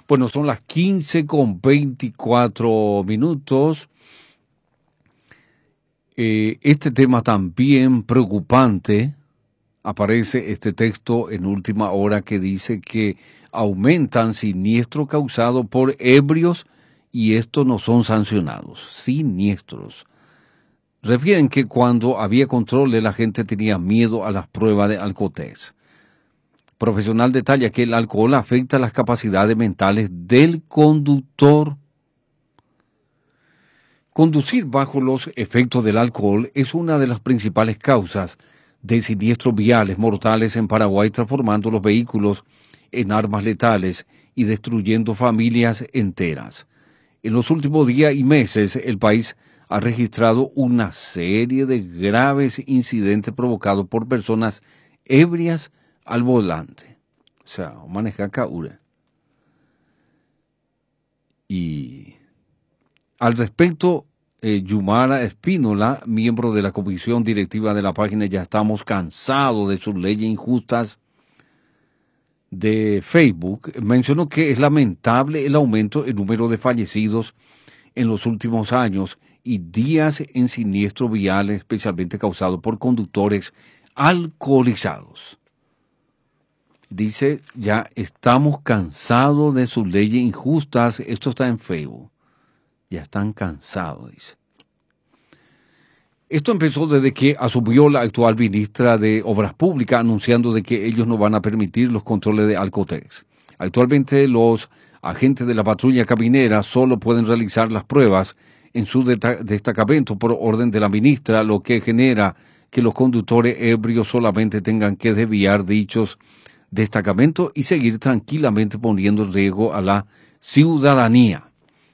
Bueno, son las 15:24. Este tema también preocupante. Aparece este texto en última hora que dice que aumentan siniestros causados por ebrios y estos no son sancionados. Siniestros. Refieren que cuando había controles la gente tenía miedo a las pruebas de alcotest. Profesional detalla que el alcohol afecta las capacidades mentales del conductor. Conducir bajo los efectos del alcohol es una de las principales causas de siniestros viales mortales en Paraguay, transformando los vehículos en armas letales y destruyendo familias enteras. En los últimos días y meses, el país ha registrado una serie de graves incidentes provocados por personas ebrias al volante. O sea, maneja caure. Y al respecto, Yumara Espínola, miembro de la comisión directiva de la página Ya Estamos Cansados de sus leyes injustas de Facebook, mencionó que es lamentable el aumento en número de fallecidos en los últimos años y días en siniestros viales, especialmente causados por conductores alcoholizados. Dice, ya estamos cansados de sus leyes injustas. Esto está en Facebook. Ya están cansados, dice. Esto empezó desde que asumió la actual ministra de Obras Públicas, anunciando de que ellos no van a permitir los controles de alcotest. Actualmente los agentes de la patrulla caminera solo pueden realizar las pruebas en su destacamento por orden de la ministra, lo que genera que los conductores ebrios solamente tengan que desviar dichos destacamento y seguir tranquilamente poniendo en riesgo a la ciudadanía.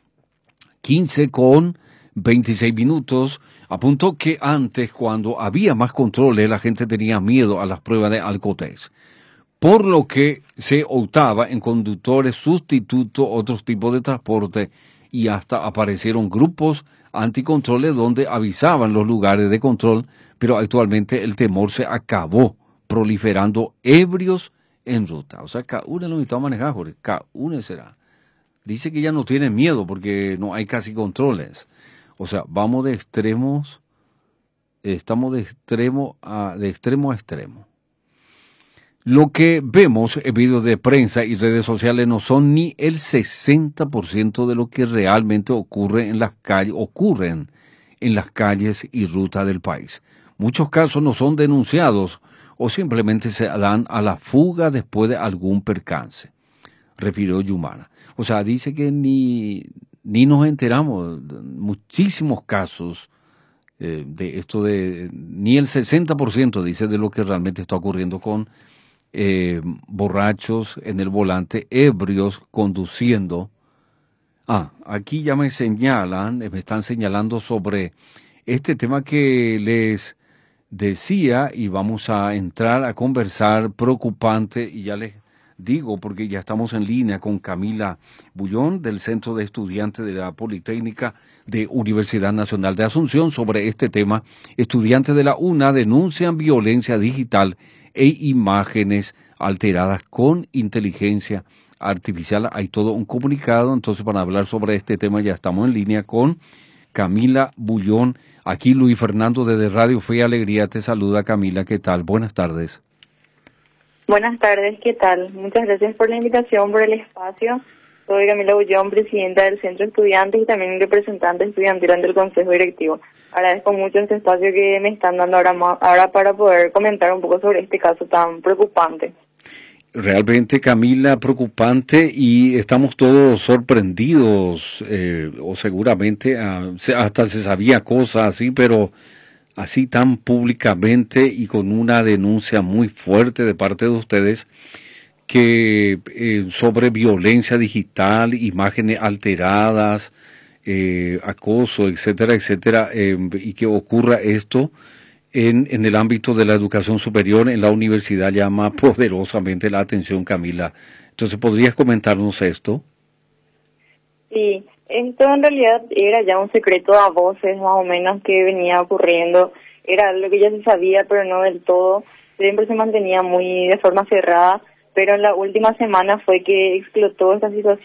15:26. Apuntó que antes, cuando había más controles, la gente tenía miedo a las pruebas de alcotest, por lo que se optaba en conductores sustitutos, otros tipos de transporte, y hasta aparecieron grupos anticontroles donde avisaban los lugares de control, pero actualmente el temor se acabó, proliferando ebrios en ruta. O sea, K1 lo invitó a manejar, Jorge. K1 será. Dice que ya no tiene miedo porque no hay casi controles. O sea, vamos de extremos, estamos de extremo a extremo. Lo que vemos en videos de prensa y redes sociales no son ni el 60% de lo que realmente ocurren en las calles y rutas del país. Muchos casos no son denunciados o simplemente se dan a la fuga después de algún percance, refirió Yumara. O sea, dice que ni nos enteramos. Muchísimos casos de esto ni el 60% dice de lo que realmente está ocurriendo con borrachos en el volante, ebrios conduciendo. Aquí ya me están señalando sobre este tema que les decía, y vamos a entrar a conversar, preocupante, y ya les digo, porque ya estamos en línea con Camila Bullón, del Centro de Estudiantes de la Politécnica de Universidad Nacional de Asunción, sobre este tema. Estudiantes de la UNA denuncian violencia digital e imágenes alteradas con inteligencia artificial. Hay todo un comunicado, entonces para hablar sobre este tema ya estamos en línea con Camila Bullón. Aquí Luis Fernando desde Radio Fe y Alegría te saluda. Camila, ¿qué tal? Buenas tardes. Buenas tardes, ¿qué tal? Muchas gracias por la invitación, por el espacio. Soy Camila Bullón, presidenta del Centro de Estudiantes y también representante estudiantil ante el Consejo Directivo. Agradezco mucho este espacio que me están dando ahora para poder comentar un poco sobre este caso tan preocupante. Realmente, Camila, preocupante, y estamos todos sorprendidos, o seguramente hasta se sabía cosas así, pero así tan públicamente y con una denuncia muy fuerte de parte de ustedes que sobre violencia digital, imágenes alteradas, acoso, etcétera, etcétera, y que ocurra esto en el ámbito de la educación superior, en la universidad, llama poderosamente la atención, Camila. Entonces, ¿podrías comentarnos esto? Sí, esto en realidad era ya un secreto a voces más o menos que venía ocurriendo. Era algo que ya se sabía, pero no del todo. Siempre se mantenía muy de forma cerrada, pero en la última semana fue que explotó esta situación.